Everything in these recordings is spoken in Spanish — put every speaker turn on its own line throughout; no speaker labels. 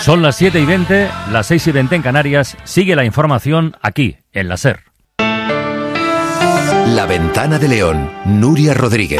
Son las 7:20, las 6:20 en Canarias. Sigue la información aquí, en la SER.
La Ventana de León, Nuria Rodríguez.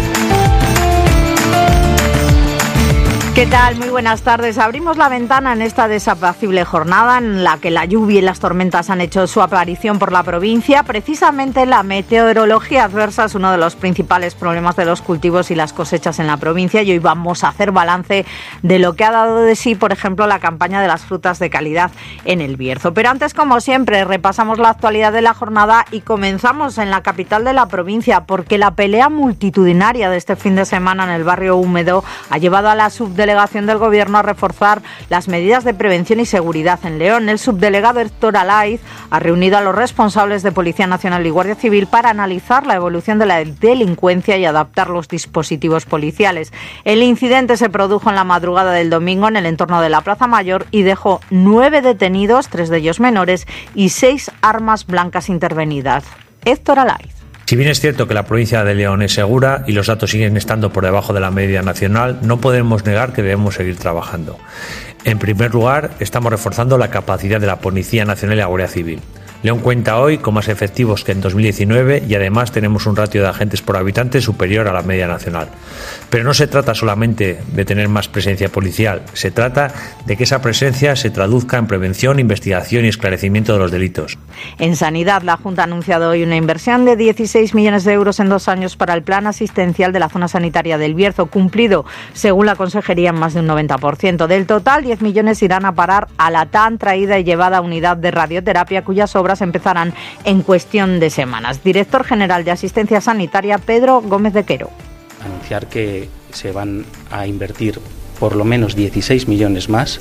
¿Qué tal? Muy buenas tardes. Abrimos la ventana en esta desapacible jornada en la que la lluvia y las tormentas han hecho su aparición por la provincia. Precisamente la meteorología adversa es uno de los principales problemas de los cultivos y las cosechas en la provincia, y hoy vamos a hacer balance de lo que ha dado de sí, por ejemplo, la campaña de las frutas de calidad en el Bierzo. Pero antes, como siempre, repasamos la actualidad de la jornada y comenzamos en la capital de la provincia, porque la pelea multitudinaria de este fin de semana en el barrio Húmedo ha llevado a la subdelegación del Gobierno a reforzar las medidas de prevención y seguridad en León. El subdelegado Héctor Alaiz ha reunido a los responsables de Policía Nacional y Guardia Civil para analizar la evolución de la delincuencia y adaptar los dispositivos policiales. El incidente se produjo en la madrugada del domingo en el entorno de la Plaza Mayor y dejó 9 detenidos, 3 de ellos menores, y 6 armas blancas intervenidas. Héctor Alaiz.
Si bien es cierto que la provincia de León es segura y los datos siguen estando por debajo de la media nacional, no podemos negar que debemos seguir trabajando. En primer lugar, estamos reforzando la capacidad de la Policía Nacional y la Guardia Civil. León cuenta hoy con más efectivos que en 2019 y además tenemos un ratio de agentes por habitante superior a la media nacional. Pero no se trata solamente de tener más presencia policial, se trata de que esa presencia se traduzca en prevención, investigación y esclarecimiento de los delitos.
En Sanidad, la Junta ha anunciado hoy una inversión de 16 millones de euros en 2 años para el plan asistencial de la zona sanitaria del Bierzo, cumplido, según la Consejería, en más de un 90%. Del total, 10 millones irán a parar a la tan traída y llevada unidad de radioterapia, cuyas obras empezarán en cuestión de semanas. Director General de Asistencia Sanitaria, Pedro Gómez de Quero.
Anunciar que se van a invertir por lo menos 16 millones más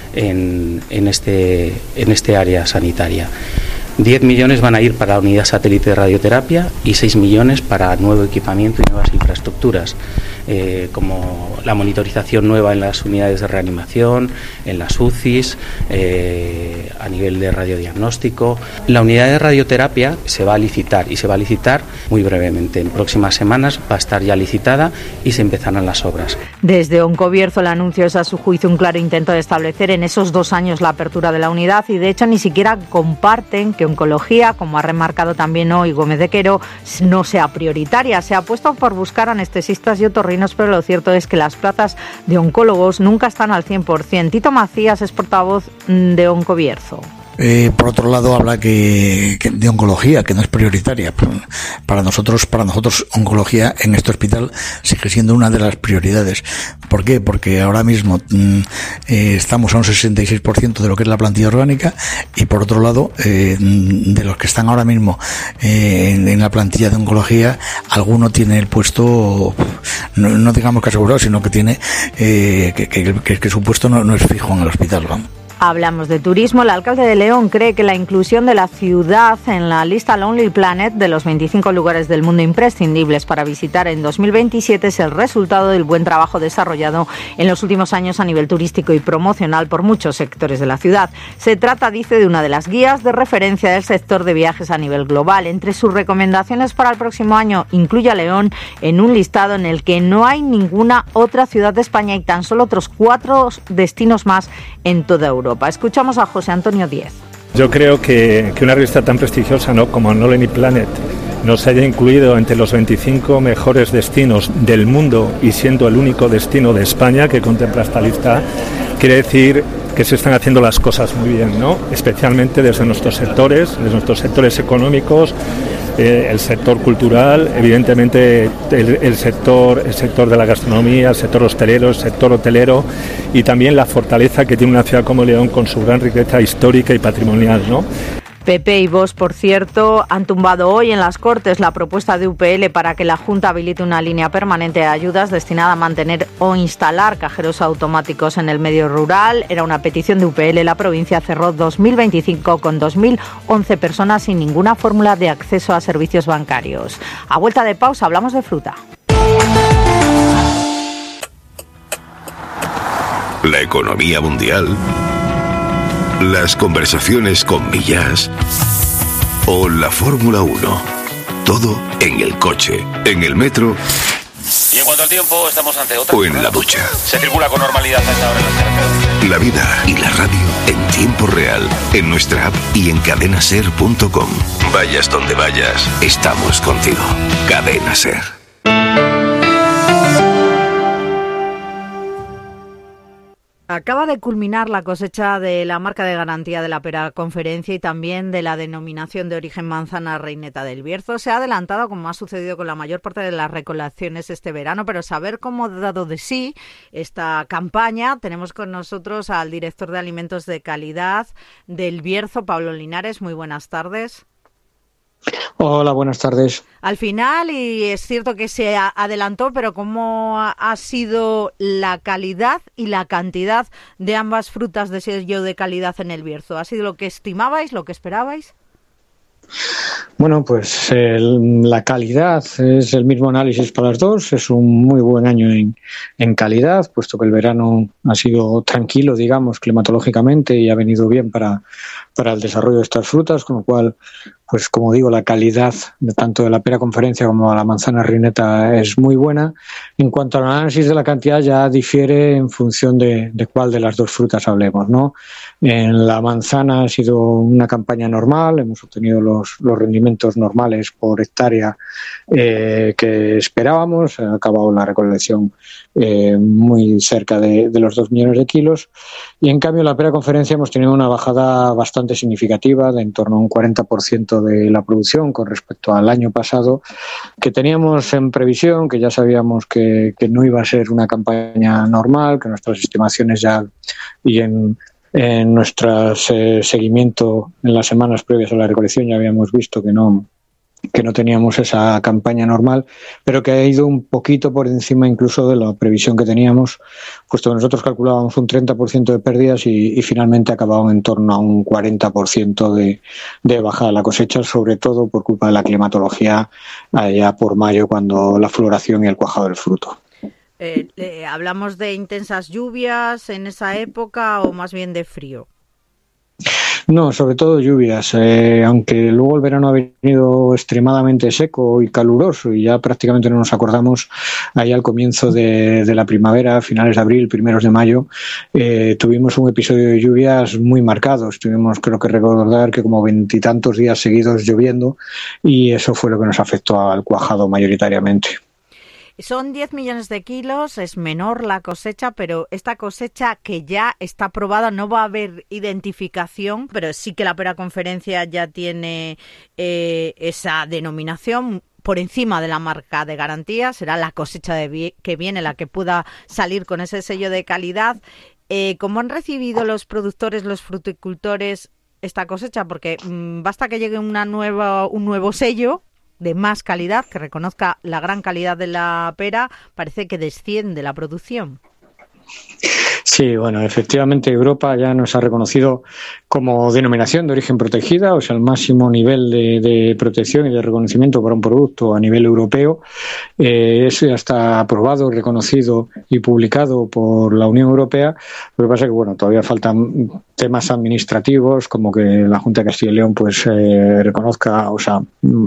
en este área sanitaria. 10 millones van a ir para la unidad satélite de radioterapia y 6 millones para nuevo equipamiento y nuevas infraestructuras, como la monitorización nueva en las unidades de reanimación, en las UCIs, a nivel de radiodiagnóstico. La unidad de radioterapia se va a licitar y se va a licitar muy brevemente. En próximas semanas va a estar ya licitada y se empezarán las obras.
Desde Oncobierzo el anuncio es, a su juicio, un claro intento de establecer en esos 2 años la apertura de la unidad, y de hecho ni siquiera comparten que oncología, como ha remarcado también hoy Gómez de Quero, no sea prioritaria. Se ha apuesto por buscar anestesistas y otorrinos, pero lo cierto es que las plazas de oncólogos nunca están al 100%. Tito Macías es portavoz de Oncobierzo.
Por otro lado, habla que de oncología, que no es prioritaria. Para nosotros oncología en este hospital sigue siendo una de las prioridades. ¿Por qué? Porque ahora mismo estamos a un 66% de lo que es la plantilla orgánica, y por otro lado, de los que están ahora mismo en la plantilla de oncología, alguno tiene el puesto, no digamos que asegurado, sino que tiene que su puesto no es fijo en el hospital, vamos.
Hablamos de turismo. El alcalde de León cree que la inclusión de la ciudad en la lista Lonely Planet de los 25 lugares del mundo imprescindibles para visitar en 2027 es el resultado del buen trabajo desarrollado en los últimos años a nivel turístico y promocional por muchos sectores de la ciudad. Se trata, dice, de una de las guías de referencia del sector de viajes a nivel global. Entre sus recomendaciones para el próximo año incluye a León en un listado en el que no hay ninguna otra ciudad de España y tan solo otros 4 destinos más en toda Europa. Escuchamos a José Antonio Díez.
Yo creo que una revista tan prestigiosa, ¿no?, como Lonely Planet nos haya incluido entre los 25 mejores destinos del mundo y siendo el único destino de España que contempla esta lista, quiere decir que se están haciendo las cosas muy bien, ¿no? Especialmente desde nuestros sectores económicos, el sector cultural, evidentemente el sector de la gastronomía, el sector hostelero, el sector hotelero, y también la fortaleza que tiene una ciudad como León con su gran riqueza histórica y patrimonial, ¿no?
PP y Vox, por cierto, han tumbado hoy en las Cortes la propuesta de UPL para que la Junta habilite una línea permanente de ayudas destinada a mantener o instalar cajeros automáticos en el medio rural. Era una petición de UPL. La provincia cerró 2025 con 2.011 personas sin ninguna fórmula de acceso a servicios bancarios. A vuelta de pausa hablamos de fruta.
La economía mundial, las conversaciones con Millas o la Fórmula 1. Todo en el coche, en el metro.
Y en cuanto al tiempo, estamos ante otra.
O en la ducha.
Se circula con normalidad a esta hora en las carreteras.
La vida y la radio en tiempo real, en nuestra app y en cadenaser.com. Vayas donde vayas, estamos contigo. Cadena Ser.
Acaba de culminar la cosecha de la marca de garantía de la Pera Conferencia y también de la denominación de origen manzana Reineta del Bierzo. Se ha adelantado, como ha sucedido con la mayor parte de las recolecciones este verano, pero saber cómo ha dado de sí esta campaña, tenemos con nosotros al director de Alimentos de Calidad del Bierzo, Pablo Linares. Muy buenas tardes.
Hola, buenas tardes.
Al final, y es cierto que se adelantó, pero ¿cómo ha sido la calidad y la cantidad de ambas frutas de sello de calidad en el Bierzo? ¿Ha sido lo que estimabais, lo que esperabais?
Bueno, pues la calidad es el mismo análisis para las dos. Es un muy buen año en calidad, puesto que el verano ha sido tranquilo, digamos, climatológicamente, y ha venido bien para el desarrollo de estas frutas, con lo cual, pues como digo, la calidad tanto de la Pera Conferencia como de la manzana Reineta es muy buena. En cuanto al análisis de la cantidad, ya difiere en función de cuál de las dos frutas hablemos, ¿no? En la manzana ha sido una campaña normal, hemos obtenido los rendimientos normales por hectárea que esperábamos. Ha acabado la recolección muy cerca de los 2 millones de kilos, y en cambio en la Pera Conferencia hemos tenido una bajada bastante significativa de en torno a un 40% de la producción con respecto al año pasado, que teníamos en previsión, que ya sabíamos que no iba a ser una campaña normal, que nuestras estimaciones ya y en nuestro seguimiento en las semanas previas a la recolección ya habíamos visto que no teníamos esa campaña normal, pero que ha ido un poquito por encima incluso de la previsión que teníamos, puesto que nosotros calculábamos un 30% de pérdidas y finalmente ha acabado en torno a un 40% de bajada de la cosecha, sobre todo por culpa de la climatología allá por mayo, cuando la floración y el cuajado del fruto.
¿Hablamos de intensas lluvias en esa época o más bien de frío?
No, sobre todo lluvias, aunque luego el verano ha venido extremadamente seco y caluroso y ya prácticamente no nos acordamos. Ahí al comienzo de la primavera, finales de abril, primeros de mayo, tuvimos un episodio de lluvias muy marcados. Tuvimos, creo que recordar, que como 20 y tantos días seguidos lloviendo, y eso fue lo que nos afectó al cuajado mayoritariamente.
Son 10 millones de kilos, es menor la cosecha, pero esta cosecha que ya está aprobada, no va a haber identificación, pero sí que la Pera Conferencia ya tiene esa denominación por encima de la marca de garantía. Será la cosecha que viene la que pueda salir con ese sello de calidad. ¿Cómo han recibido los productores, los fruticultores esta cosecha? Porque basta que llegue un nuevo sello de más calidad, que reconozca la gran calidad de la pera, parece que desciende la producción.
Sí, bueno, efectivamente Europa ya nos ha reconocido como denominación de origen protegida, o sea, el máximo nivel de protección y de reconocimiento para un producto a nivel europeo. Eso ya está aprobado, reconocido y publicado por la Unión Europea. Lo que pasa es que, bueno, todavía faltan temas administrativos, como que la Junta de Castilla y León pues reconozca, o sea,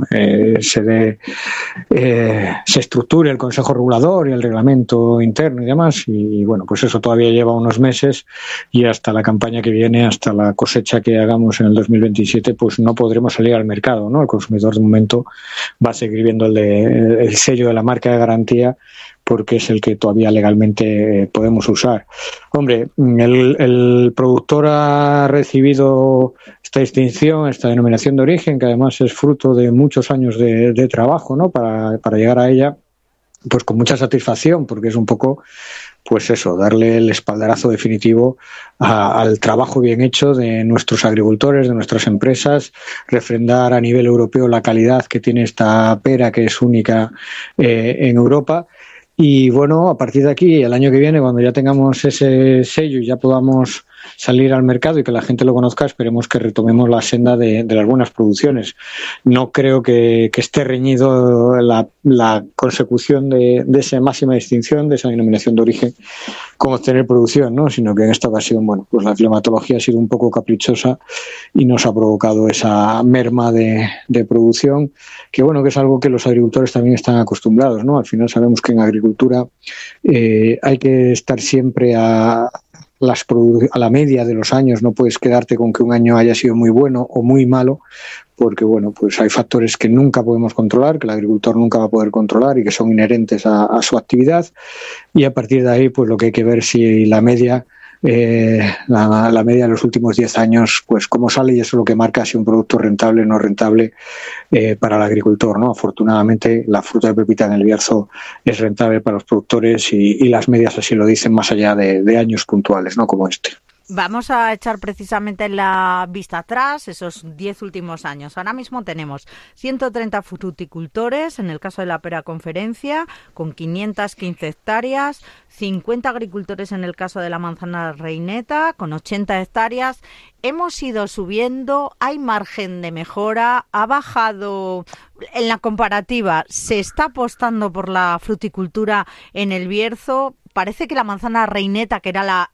se estructure el Consejo Regulador y el reglamento interno y demás, y bueno, pues eso todavía lleva unos meses, y hasta la campaña que viene, hasta la cosecha que hagamos en el 2027, pues no podremos salir al mercado, ¿no? El consumidor de momento va a seguir viendo el sello de la marca de garantía, porque es el que todavía legalmente podemos usar. Hombre, el productor ha recibido esta distinción, esta denominación de origen, que además es fruto de muchos años de trabajo, ¿no? Para llegar a ella, pues con mucha satisfacción, porque es un poco, pues eso, darle el espaldarazo definitivo al trabajo bien hecho de nuestros agricultores, de nuestras empresas, refrendar a nivel europeo la calidad que tiene esta pera, que es única en Europa. Y bueno, a partir de aquí, el año que viene, cuando ya tengamos ese sello y ya podamos salir al mercado y que la gente lo conozca, esperemos que retomemos la senda de las buenas producciones. No creo que esté reñido la consecución de esa máxima distinción, de esa denominación de origen, con obtener producción, ¿no? Sino que en esta ocasión, bueno, pues la climatología ha sido un poco caprichosa y nos ha provocado esa merma de producción, que bueno, que es algo que los agricultores también están acostumbrados, ¿no? Al final sabemos que en agricultura hay que estar siempre a la media de los años, no puedes quedarte con que un año haya sido muy bueno o muy malo, porque bueno, pues hay factores que nunca podemos controlar, que el agricultor nunca va a poder controlar y que son inherentes a su actividad, y a partir de ahí pues lo que hay que ver si la media la media de los últimos 10 años, pues cómo sale, y eso es lo que marca si un producto rentable o no rentable para el agricultor, ¿no? Afortunadamente la fruta de pepita en el Bierzo es rentable para los productores y las medias así lo dicen, más allá de años puntuales, ¿no? Como este.
Vamos a echar precisamente la vista atrás, esos 10 últimos años. Ahora mismo tenemos 130 fruticultores, en el caso de la Pera Conferencia, con 515 hectáreas, 50 agricultores en el caso de la manzana reineta, con 80 hectáreas. Hemos ido subiendo, hay margen de mejora, ha bajado en la comparativa, se está apostando por la fruticultura en el Bierzo. Parece que la manzana reineta, que era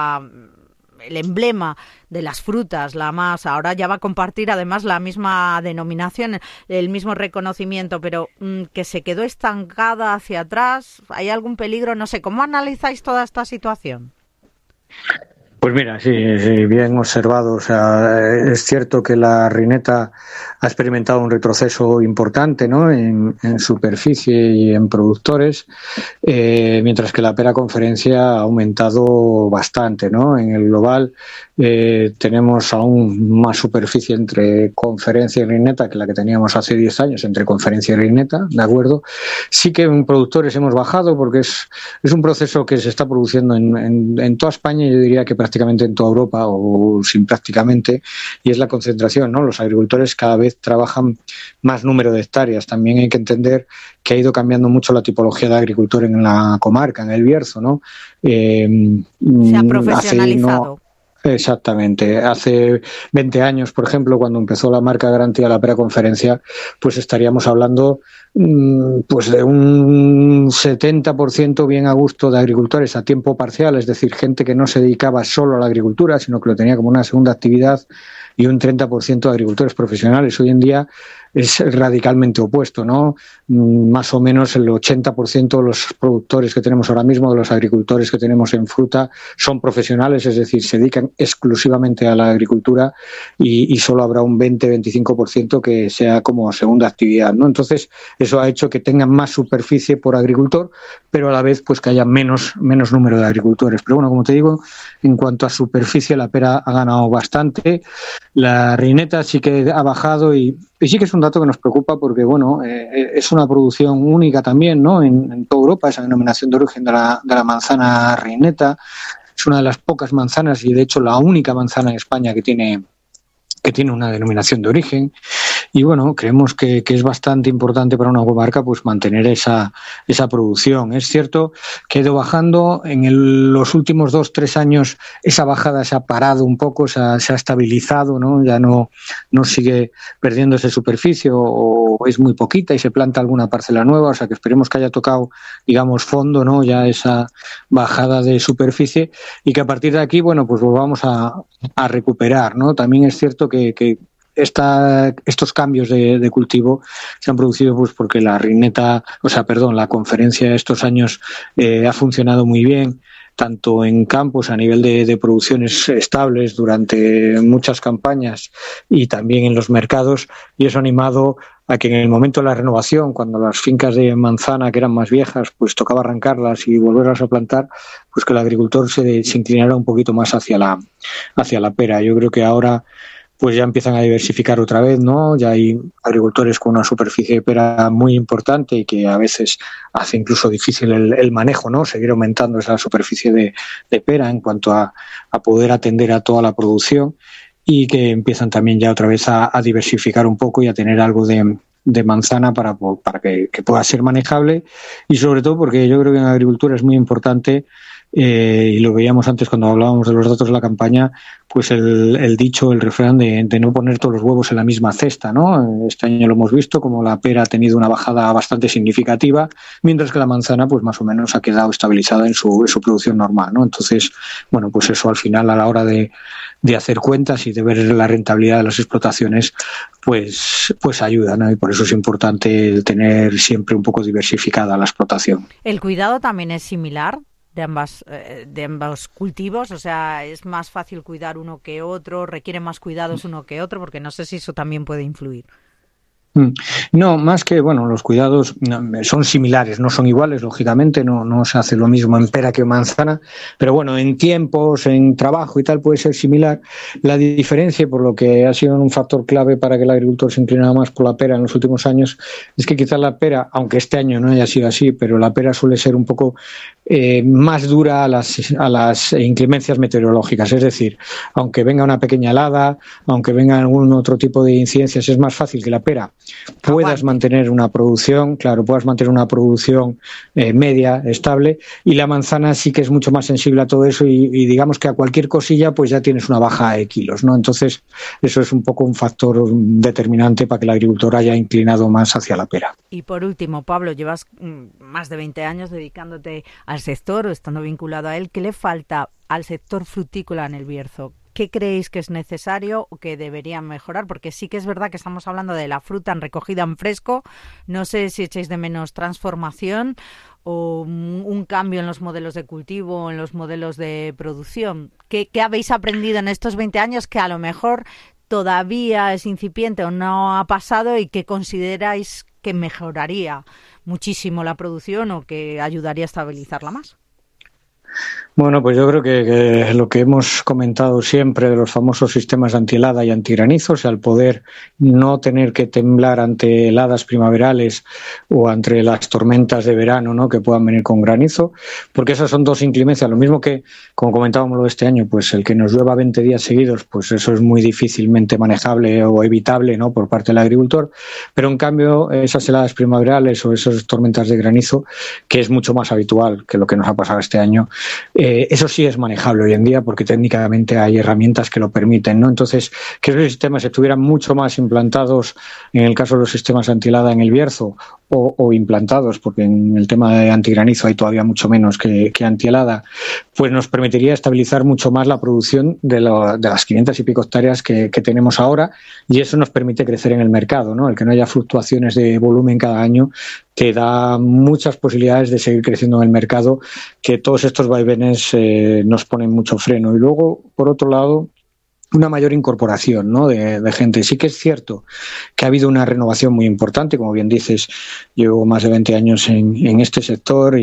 el emblema de las frutas, la más, ahora ya va a compartir además la misma denominación, el mismo reconocimiento, pero que se quedó estancada hacia atrás. ¿Hay algún peligro? No sé, ¿cómo analizáis toda esta situación?
Pues mira, sí, bien observado. O sea, es cierto que la reineta ha experimentado un retroceso importante, ¿no? En superficie y en productores, mientras que la Pera Conferencia ha aumentado bastante, ¿no? En el global tenemos aún más superficie entre Conferencia y reineta que la que teníamos hace 10 años entre Conferencia y reineta, ¿de acuerdo? Sí que en productores hemos bajado porque es un proceso que se está produciendo en toda España, yo diría que prácticamente en toda Europa, o sin prácticamente, y es la concentración, ¿no? Los agricultores cada vez trabajan más número de hectáreas. También hay que entender que ha ido cambiando mucho la tipología de agricultor en la comarca, en el Bierzo, ¿no?
Se ha profesionalizado.
Exactamente. Hace 20 años, por ejemplo, cuando empezó la marca garantía la Pera Conferencia, pues estaríamos hablando pues de un 70% bien a gusto de agricultores a tiempo parcial, es decir, gente que no se dedicaba solo a la agricultura, sino que lo tenía como una segunda actividad, y un 30% de agricultores profesionales. Hoy en día es radicalmente opuesto, ¿no? Más o menos el 80% de los productores que tenemos ahora mismo, de los agricultores que tenemos en fruta, son profesionales, es decir, se dedican exclusivamente a la agricultura, y solo habrá un 20-25% que sea como segunda actividad, ¿no? Entonces, eso ha hecho que tengan más superficie por agricultor, pero a la vez pues que haya menos número de agricultores. Pero bueno, como te digo, en cuanto a superficie, la pera ha ganado bastante. La reineta sí que ha bajado, y sí que es un dato que nos preocupa porque, bueno, es una producción única también, ¿no? En toda Europa, esa denominación de origen de la manzana reineta. Es una de las pocas manzanas, y de hecho la única manzana en España que tiene una denominación de origen. Y bueno, creemos que es bastante importante para una comarca pues mantener esa producción. Es cierto que ha ido bajando en los últimos 2-3 años. Esa bajada se ha parado un poco, se ha estabilizado, ¿no? Ya no sigue perdiéndose superficie, o es muy poquita y se planta alguna parcela nueva. O sea que esperemos que haya tocado, digamos, fondo, ¿no? Ya esa bajada de superficie, y que a partir de aquí, bueno, pues volvamos a recuperar, ¿no? También es cierto que estos cambios de cultivo se han producido pues porque la conferencia estos años ha funcionado muy bien, tanto en campos a nivel de producciones estables durante muchas campañas, y también en los mercados, y eso ha animado a que en el momento de la renovación, cuando las fincas de manzana que eran más viejas, pues tocaba arrancarlas y volverlas a plantar, pues que el agricultor se inclinara un poquito más hacia la pera. Yo creo que ahora pues ya empiezan a diversificar otra vez, ¿no? Ya hay agricultores con una superficie de pera muy importante, y que a veces hace incluso difícil el manejo, ¿no? Seguir aumentando esa superficie de pera en cuanto a poder atender a toda la producción, y que empiezan también ya otra vez a diversificar un poco y a tener algo de manzana para que pueda ser manejable, y sobre todo porque yo creo que en agricultura es muy importante, y lo veíamos antes cuando hablábamos de los datos de la campaña, pues el dicho, el refrán de no poner todos los huevos en la misma cesta, ¿no? Este año lo hemos visto, como la pera ha tenido una bajada bastante significativa, mientras que la manzana pues más o menos ha quedado estabilizada en su producción normal, ¿no? Entonces, bueno, pues eso al final, a la hora de hacer cuentas y de ver la rentabilidad de las explotaciones, pues ayuda, ¿no? Y por eso es importante tener siempre un poco diversificada la explotación.
¿El cuidado también es similar? de ambos cultivos? O sea, ¿es más fácil cuidar uno que otro? ¿Requiere más cuidados uno que otro? Porque no sé si eso también puede influir.
No, más que, bueno, los cuidados son similares, no son iguales, lógicamente, no se hace lo mismo en pera que en manzana, pero bueno, en tiempos, en trabajo y tal puede ser similar. La diferencia, por lo que ha sido un factor clave para que el agricultor se inclinara más por la pera en los últimos años, es que quizás la pera, aunque este año no haya sido así, pero la pera suele ser un poco más dura a las inclemencias meteorológicas, es decir, aunque venga una pequeña helada, aunque venga algún otro tipo de incidencias, es más fácil que la pera puedas mantener una producción, media, estable, y la manzana sí que es mucho más sensible a todo eso y digamos que a cualquier cosilla pues ya tienes una baja de kilos, ¿no? Entonces eso es un poco un factor determinante para que el agricultor haya inclinado más hacia la pera.
Y por último, Pablo, llevas más de 20 años dedicándote al sector o estando vinculado a él. ¿Qué le falta al sector frutícola en el Bierzo? ¿Qué creéis que es necesario o que deberían mejorar? Porque sí que es verdad que estamos hablando de la fruta en recogida en fresco. No sé si echáis de menos transformación o un cambio en los modelos de cultivo o en los modelos de producción. ¿Qué habéis aprendido en estos 20 años que a lo mejor todavía es incipiente o no ha pasado y que consideráis que mejoraría muchísimo la producción o que ayudaría a estabilizarla más?
Bueno, pues yo creo que lo que hemos comentado siempre de los famosos sistemas de antihelada y antigranizo, o sea, el poder no tener que temblar ante heladas primaverales o ante las tormentas de verano, ¿no?, que puedan venir con granizo, porque esas son dos inclemencias. Lo mismo que, como comentábamos lo de este año, pues el que nos llueva 20 días seguidos, pues eso es muy difícilmente manejable o evitable, ¿no?, por parte del agricultor, pero en cambio esas heladas primaverales o esas tormentas de granizo, que es mucho más habitual que lo que nos ha pasado este año, eso sí es manejable hoy en día porque técnicamente hay herramientas que lo permiten, ¿no? Entonces, que esos sistemas estuvieran mucho más implantados en el caso de los sistemas antihelada en el Bierzo o implantados, porque en el tema de antigranizo hay todavía mucho menos que antihelada, pues nos permitiría estabilizar mucho más la producción de las 500 y pico hectáreas que tenemos ahora, y eso nos permite crecer en el mercado, ¿no? El que no haya fluctuaciones de volumen cada año te da muchas posibilidades de seguir creciendo en el mercado, que todos estos vaivenes nos ponen mucho freno. Y luego, por otro lado, una mayor incorporación, ¿no?, de gente. Sí que es cierto que ha habido una renovación muy importante, como bien dices, llevo más de 20 años en este sector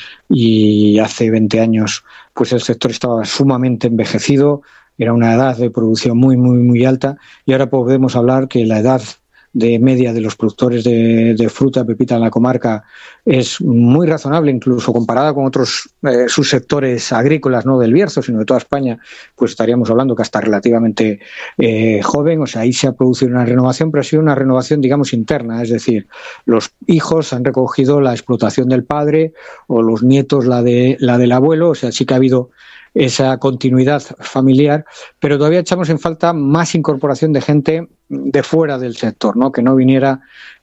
y hace 20 años pues el sector estaba sumamente envejecido, era una edad de producción muy, muy, muy alta, y ahora podemos hablar que la edad de media de los productores de fruta pepita en la comarca es muy razonable, incluso comparada con otros subsectores agrícolas, no del Bierzo, sino de toda España, pues estaríamos hablando que hasta relativamente joven. O sea, ahí se ha producido una renovación, pero ha sido una renovación, digamos, interna, es decir, los hijos han recogido la explotación del padre o los nietos la del abuelo. O sea, sí que ha habido esa continuidad familiar, pero todavía echamos en falta más incorporación de gente de fuera del sector, ¿no?, que no viniera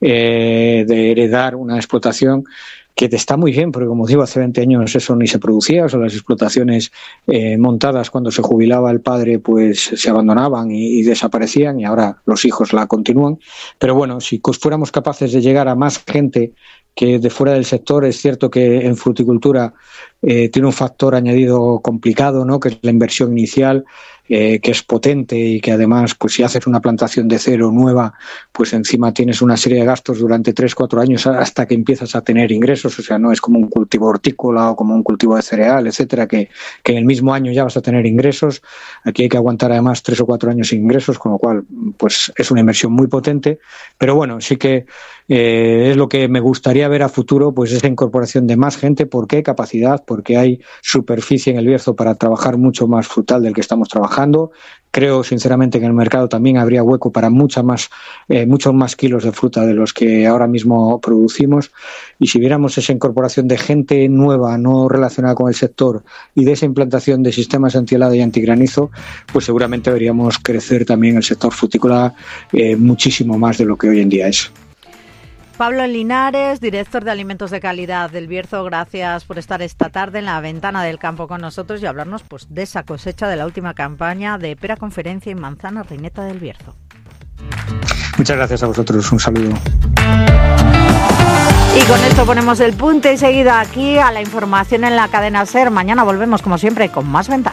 de heredar una explotación que está muy bien, porque como digo, hace 20 años eso ni se producía, o sea, las explotaciones montadas cuando se jubilaba el padre pues se abandonaban y desaparecían, y ahora los hijos la continúan. Pero bueno, si fuéramos capaces de llegar a más gente que de fuera del sector, es cierto que en fruticultura tiene un factor añadido complicado, ¿no?, que es la inversión inicial, que es potente y que además, pues si haces una plantación de cero nueva, pues encima tienes una serie de gastos durante 3-4 años hasta que empiezas a tener ingresos. O sea, no es como un cultivo hortícola o como un cultivo de cereal, etcétera, que en el mismo año ya vas a tener ingresos. Aquí hay que aguantar además 3 o 4 años sin ingresos, con lo cual pues es una inversión muy potente. Pero bueno, sí que es lo que me gustaría ver a futuro, pues esa incorporación de más gente. ¿Por qué? Capacidad, porque hay superficie en el Bierzo para trabajar mucho más frutal del que estamos trabajando. Creo sinceramente que en el mercado también habría hueco para muchos más kilos de fruta de los que ahora mismo producimos, y si viéramos esa incorporación de gente nueva no relacionada con el sector y de esa implantación de sistemas antihelada y antigranizo, pues seguramente veríamos crecer también el sector frutícola muchísimo más de lo que hoy en día es.
Pablo Linares, director de Alimentos de Calidad del Bierzo, gracias por estar esta tarde en la Ventana del Campo con nosotros y hablarnos pues de esa cosecha de la última campaña de pera conferencia y manzana reineta del Bierzo.
Muchas gracias a vosotros, un saludo.
Y con esto ponemos el punto y seguida aquí a la información en la cadena SER. Mañana volvemos, como siempre, con más Ventana.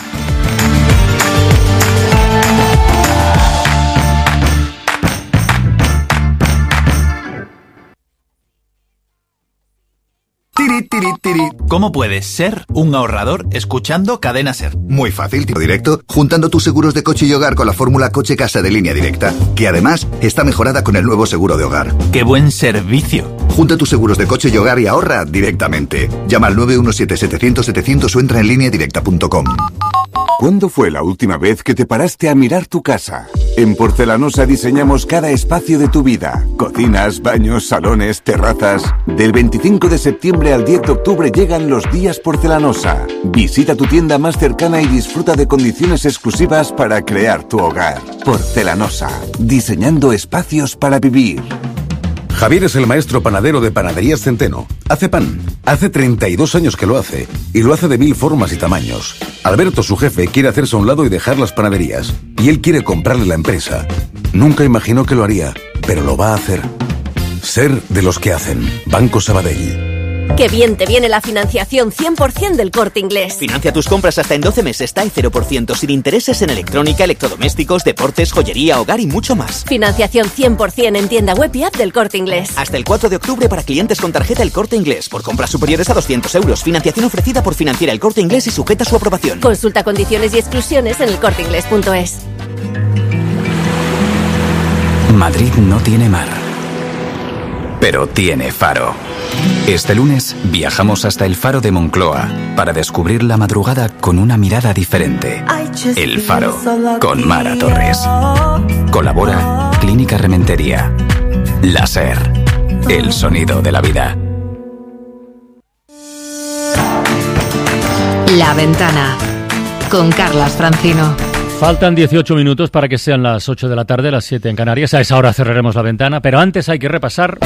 ¿Cómo puedes ser un ahorrador escuchando Cadena SER?
Muy fácil, tipo directo, juntando tus seguros de coche y hogar con la fórmula Coche Casa de Línea Directa, que además está mejorada con el nuevo seguro de hogar.
¡Qué buen servicio!
Junta tus seguros de coche y hogar y ahorra directamente. Llama al 917-700-700 o entra en lineadirecta.com.
¿Cuándo fue la última vez que te paraste a mirar tu casa? En Porcelanosa diseñamos cada espacio de tu vida. Cocinas, baños, salones, terrazas. Del 25 de septiembre al 10 de octubre llegan los días Porcelanosa. Visita tu tienda más cercana y disfruta de condiciones exclusivas para crear tu hogar. Porcelanosa. Diseñando espacios para vivir.
Javier es el maestro panadero de Panaderías Centeno. Hace pan. Hace 32 años que lo hace. Y lo hace de 1000 formas y tamaños. Alberto, su jefe, quiere hacerse a un lado y dejar las panaderías. Y él quiere comprarle la empresa. Nunca imaginó que lo haría, pero lo va a hacer. Ser de los que hacen. Banco Sabadell.
¡Qué bien te viene la financiación 100% del Corte Inglés!
Financia tus compras hasta en 12 meses, está en 0%, sin intereses en electrónica, electrodomésticos, deportes, joyería, hogar y mucho más.
Financiación 100% en tienda web y app del Corte Inglés.
Hasta el 4 de octubre para clientes con tarjeta El Corte Inglés. Por compras superiores a 200 euros. Financiación ofrecida por Financiera El Corte Inglés y sujeta a su aprobación.
Consulta condiciones y exclusiones en elcorteinglés.es.
Madrid no tiene mar, pero tiene faro. Este lunes viajamos hasta el Faro de Moncloa para descubrir la madrugada con una mirada diferente. El Faro, con Mara Torres. Colabora Clínica Rementería. La SER, el sonido de la vida.
La Ventana, con Carlas Francino.
Faltan 18 minutos para que sean las 8 de la tarde, las 7 en Canarias. A esa hora cerraremos la ventana, pero antes hay que repasar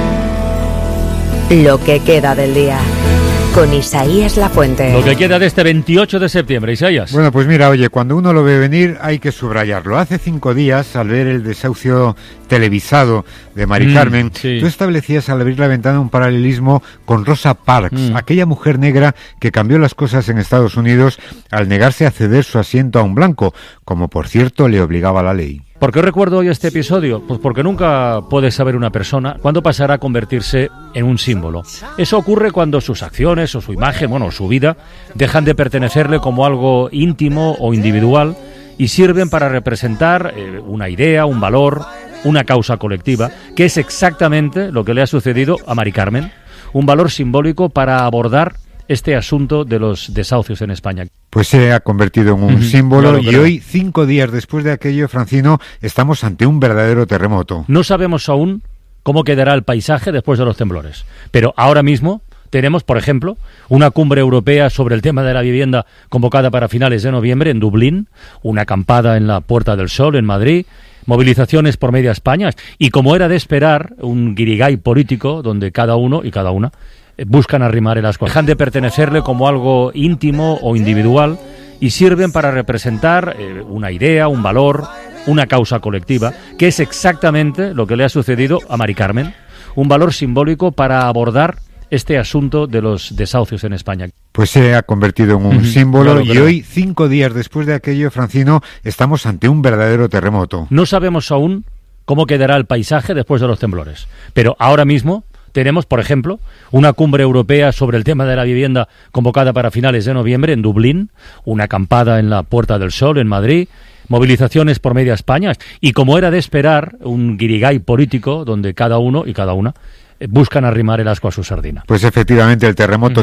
lo que queda del día, con Isaías Lafuente.
Lo que queda de este 28 de septiembre, Isaías.
Bueno, pues mira, oye, cuando uno lo ve venir hay que subrayarlo. Hace 5 días, al ver el desahucio televisado de Mari Carmen, sí, tú establecías al abrir la ventana un paralelismo con Rosa Parks, aquella mujer negra que cambió las cosas en Estados Unidos al negarse a ceder su asiento a un blanco, como por cierto le obligaba la ley.
¿Por qué recuerdo hoy este episodio? Pues porque nunca puede saber una persona cuándo pasará a convertirse en un símbolo. Eso ocurre cuando sus acciones o su imagen, bueno, su vida, dejan de pertenecerle como algo íntimo o individual y sirven para representar una idea, un valor, una causa colectiva, que es exactamente lo que le ha sucedido a Mari Carmen. Un valor simbólico para abordar este asunto de los desahucios en España.
Pues se ha convertido en un símbolo, claro, y hoy, 5 días después de aquello, Francino, estamos ante un verdadero terremoto.
No sabemos aún cómo quedará el paisaje después de los temblores, pero ahora mismo tenemos, por ejemplo, una cumbre europea sobre el tema de la vivienda convocada para finales de noviembre en Dublín, una acampada en la Puerta del Sol en Madrid, movilizaciones por media España y, como era de esperar, un guirigay político donde cada uno y cada una buscan arrimar el ascua. Dejan de pertenecerle como algo íntimo o individual y sirven para representar una idea, un valor, una causa colectiva, que es exactamente lo que le ha sucedido a Mari Carmen. Un valor simbólico para abordar este asunto de los desahucios en España.
Pues se ha convertido en un símbolo, claro, y hoy, 5 días después de aquello, Francino, estamos ante un verdadero terremoto.
No sabemos aún cómo quedará el paisaje después de los temblores, pero ahora mismo tenemos, por ejemplo, una cumbre europea sobre el tema de la vivienda convocada para finales de noviembre en Dublín, una acampada en la Puerta del Sol en Madrid, movilizaciones por media España y, como era de esperar, un guirigay político donde cada uno y cada una buscan arrimar el ascua a su sardina.
Pues efectivamente el terremoto